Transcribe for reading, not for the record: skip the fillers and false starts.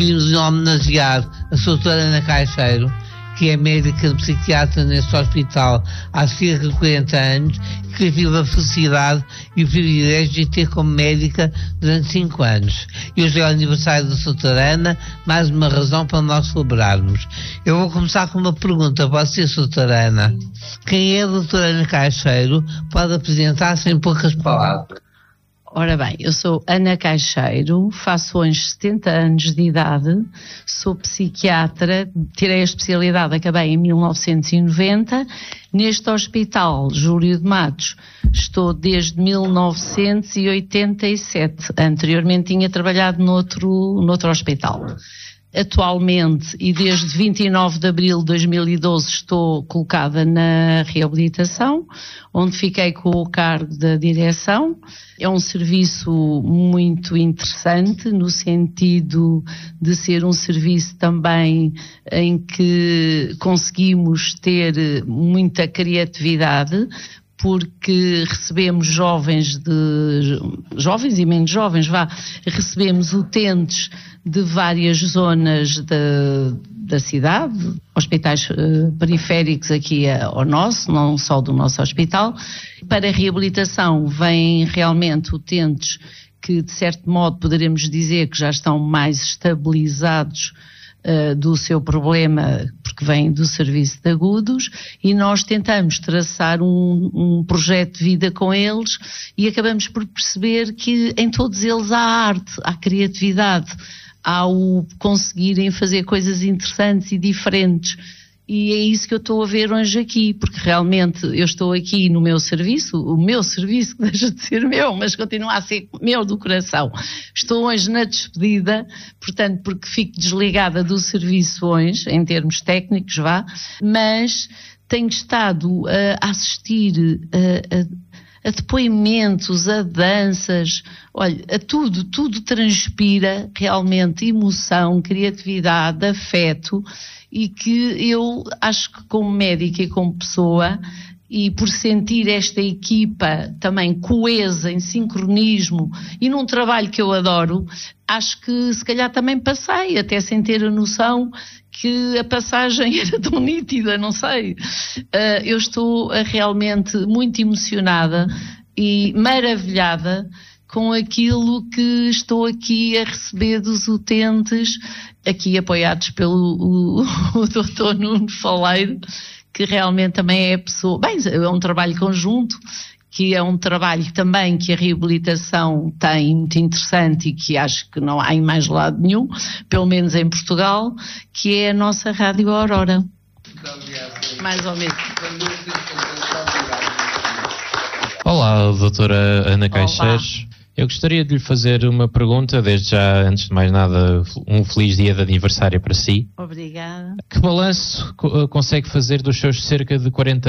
Queríamos homenagear a doutora Ana Caixeiro, que é médica psiquiatra neste hospital há cerca de 40 anos, que tive a felicidade e o privilégio de ter como médica durante 5 anos. E hoje é o aniversário da doutora Ana, mais uma razão para nós celebrarmos. Eu vou começar com uma pergunta para você, doutora Ana. Quem é a doutora Ana Caixeiro? Pode apresentar-se em poucas palavras. Ora bem, eu sou Ana Caixeiro, faço hoje 70 anos de idade, sou psiquiatra, tirei a especialidade, acabei em 1990. Neste hospital, Júlio de Matos, estou desde 1987. Anteriormente tinha trabalhado noutro hospital. Atualmente, e desde 29 de abril de 2012, estou colocada na reabilitação, onde fiquei com o cargo da direção. É um serviço muito interessante, no sentido de ser um serviço também em que conseguimos ter muita criatividade, porque recebemos jovens e menos jovens, recebemos utentes de várias zonas da cidade, hospitais periféricos aqui ao nosso, não só do nosso hospital. Para a reabilitação vêm realmente utentes que, de certo modo, poderemos dizer que já estão mais estabilizados do seu problema, porque vêm do serviço de agudos, e nós tentamos traçar um projeto de vida com eles e acabamos por perceber que em todos eles há arte, há criatividade, há o conseguirem fazer coisas interessantes e diferentes. E é isso que eu estou a ver hoje aqui, porque realmente eu estou aqui no meu serviço, o meu serviço que deixa de ser meu, mas continua a ser meu do coração. Estou hoje na despedida, portanto, porque fico desligada do serviço hoje, em termos técnicos, mas tenho estado a assistir a depoimentos, a danças, olha, a tudo transpira realmente emoção, criatividade, afeto, e que eu acho que como médica e como pessoa, e por sentir esta equipa também coesa, em sincronismo e num trabalho que eu adoro, acho que se calhar também passei, até sem ter a noção que a passagem era tão nítida, não sei. Eu estou realmente muito emocionada e maravilhada com aquilo que estou aqui a receber dos utentes, aqui apoiados pelo o Dr. Nuno Faleiro, que realmente também é a pessoa... Bem, é um trabalho conjunto, que é um trabalho também que a reabilitação tem muito interessante e que acho que não há em mais lado nenhum, pelo menos em Portugal, que é a nossa Rádio Aurora. Mais ou menos. Olá, doutora Ana Caixeiros. Eu gostaria de lhe fazer uma pergunta, desde já, antes de mais nada, um feliz dia de aniversário para si. Obrigada. Que balanço consegue fazer dos seus cerca de 40